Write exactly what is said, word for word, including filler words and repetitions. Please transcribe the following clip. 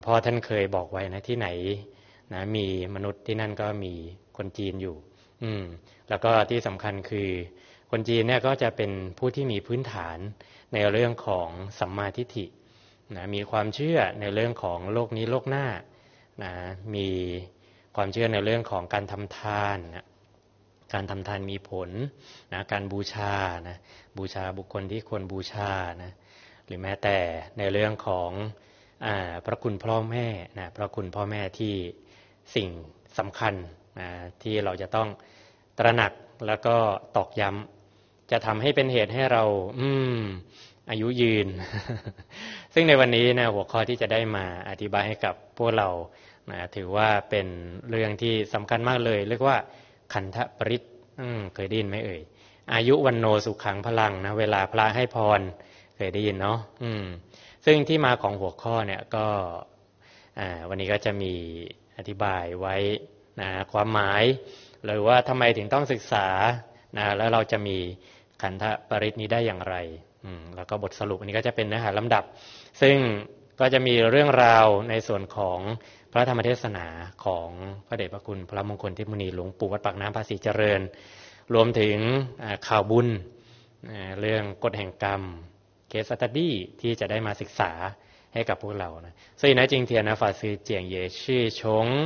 พ่อท่านเคยบอกไว้นะที่ไหนนะมีมนุษย์ที่นั่นก็มีคนจีนอยู่อืมแล้วก็ที่สำคัญคือคนจีนเนี่ยก็จะเป็นผู้ที่มีพื้นฐานในเรื่องของสัมมาทิฏฐินะมีความเชื่อในเรื่องของโลกนี้โลกหน้านะมีความเชื่อในเรื่องของการทำทานนะการทำทานมีผลนะการบูชานะบูชาบุคคลที่ควรบูชานะหรือแม้แต่ในเรื่องของอ่าพระคุณพ่อแม่นะพระคุณพ่อแม่ที่สิ่งสำคัญนะที่เราจะต้องตระหนักแล้วก็ตอกย้ำจะทำให้เป็นเหตุให้เราอืมอายุยืน ซึ่งในวันนี้นะหัวข้อที่จะได้มาอธิบายให้กับพวกเรานะถือว่าเป็นเรื่องที่สำคัญมากเลยเรียกว่าขันธปริตเคยได้ยินไหมเอ่ยอายุวันโนสุขังพลังนะเวลาพระให้พรเคยได้ยินเนาะอืมซึ่งที่มาของหัวข้อเนี่ยก็วันนี้ก็จะมีอธิบายไว้นะความหมายหรือว่าทำไมถึงต้องศึกษานะแล้วเราจะมีขันธปริตนี้ได้อย่างไรอืมแล้วก็บทสรุปอันนี้ก็จะเป็นเนื้อหาลำดับซึ่งก็จะมีเรื่องราวในส่วนของพระธรรมเทศนาของพระเดชพระคุณพระมงคลเทพมุนีหลวงปู่วัดปากน้ำภาษีเจริญรวมถึงข่าวบุญเรื่องกฎแห่งกรรมเคสสตัดดี้ที่จะได้มาศึกษาให้กับพวกเรานะ所以呢今天呢法师讲也是从